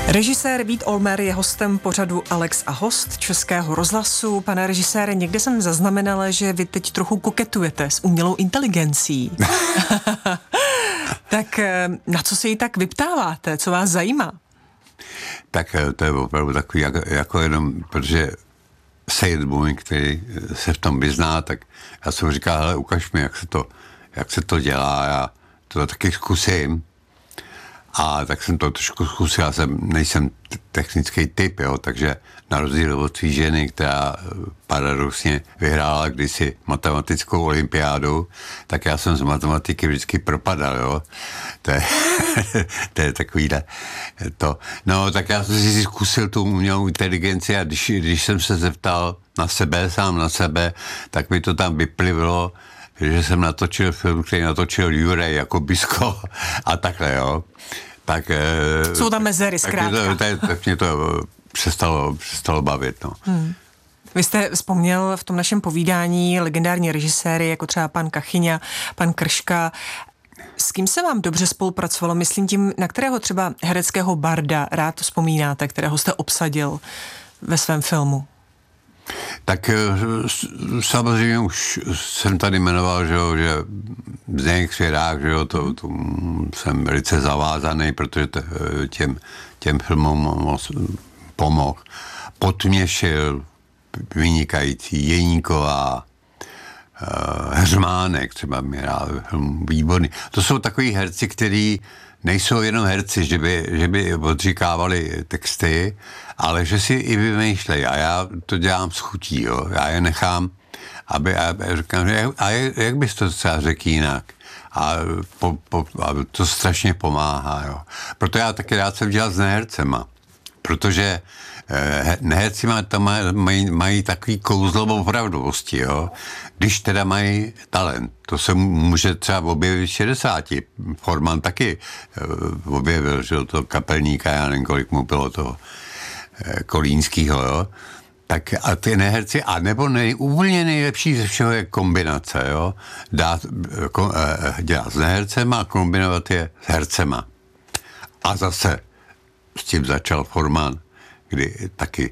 Režisér Vít Olmer je hostem pořadu Alex a host Českého rozhlasu. Pane režisére, někde jsem zaznamenala, že vy teď trochu koketujete s umělou inteligencí. Tak na co se jí tak vyptáváte? Co vás zajímá? Tak to je opravdu takový, jako jenom, protože sejt můj, který se v tom vyzná, tak já jsem říkal, hele, ukaž mi, jak se to dělá, já to taky zkusím. A tak jsem to trošku zkusil, já nejsem technický typ, jo, takže na rozdíl od svý ženy, která paradoxně vyhrála kdysi matematickou olympiádu, tak já jsem z matematiky vždycky propadal, jo. To je takovýhle to. No, tak já jsem si zkusil tu umělou inteligenci a když jsem se zeptal sám na sebe, tak mi to tam vyplivlo, že jsem natočil film, který natočil Juraj Jakubisko a takhle, jo. Tak, jsou tam mezery, zkrátka. Tak mě to přestalo bavit, no. Vy jste vzpomněl v tom našem povídání legendární režiséry, jako třeba pan Kachyňa, pan Krška. S kým se vám dobře spolupracovalo? Myslím tím, na kterého třeba hereckého barda rád vzpomínáte, kterého jste obsadil ve svém filmu? Tak samozřejmě už jsem tady jmenoval, že Zdeněk Svěrák, že jo, to jsem velice zavázaný, protože těm filmům pomohl. Potměšil, vynikající, Jeníková, Heřmánek, třeba mi rád film výborný. To jsou takový herci, kteří nejsou jenom herci, že by odříkávali texty, ale že si i vymýšlejí. A já to dělám s chutí, jo. Já je nechám, aby říkám, jak bys to třeba řekl jinak? A to strašně pomáhá, jo. Proto já taky rád jsem dělal s nehercema, protože neherci mají takový kouzlo opravdovosti, jo. Když teda mají talent, to se může třeba objevit v 60. Forman taky objevil, že to kapelníka, já nevím, kolik mu bylo toho Kolínskýho, jo. Tak a ty neherci, anebo úplně nejlepší ze všeho je kombinace, jo. Dělat s nehercema a kombinovat je s hercema. A zase s tím začal Forman, kdy taky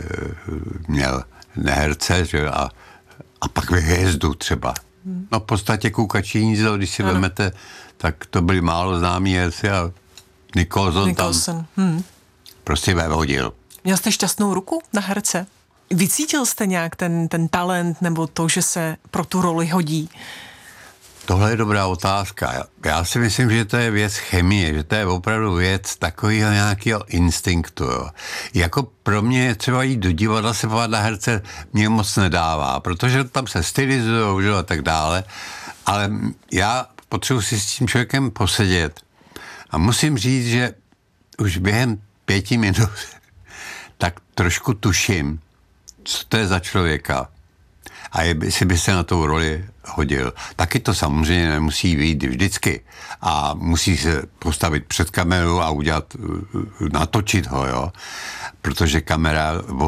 měl neherce, že, a pak hvězdu třeba. No v podstatě Kukačí hnízdo, když si vezmete, tak to byli málo známí herci a Nicholson. Tam prostě vevodil. Měl jste šťastnou ruku na herce? Vycítil jste nějak ten talent nebo to, že se pro tu roli hodí? Tohle je dobrá otázka. Já si myslím, že to je věc chemie, že to je opravdu věc takového nějakého instinktu. Jo. Jako pro mě třeba jít do divadla se podívat na herce mě moc nedává, protože tam se stylizujou a tak dále, ale já potřebuji si s tím člověkem posedět. A musím říct, že už během 5 minut tak trošku tuším, co to je za člověka. A jestli by se na tou roli hodil. Taky to samozřejmě nemusí vyjít vždycky. A musí se postavit před kamerou a natočit ho, jo. Protože kamera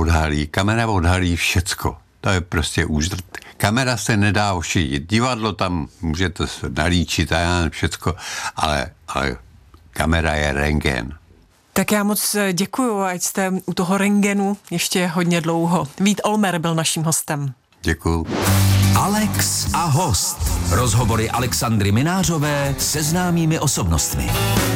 odhalí všecko. To je prostě úžasné. Kamera se nedá ošidit. Divadlo tam můžete nalíčit a já nevím všecko, ale kamera je rentgen. Tak já moc děkuju, ať jste u toho rentgenu ještě hodně dlouho. Vít Olmer byl naším hostem. Děkuju. Alex a host. Rozhovory Alexandry Minářové se známými osobnostmi.